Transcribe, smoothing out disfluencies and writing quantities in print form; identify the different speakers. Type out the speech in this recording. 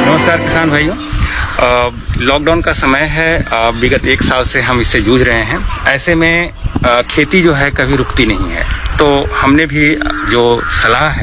Speaker 1: नमस्कार किसान भाइयों, लॉकडाउन का समय है। विगत 1 साल से हम इससे जूझ रहे हैं। ऐसे में खेती जो है कभी रुकती नहीं है, तो हमने भी जो सलाह है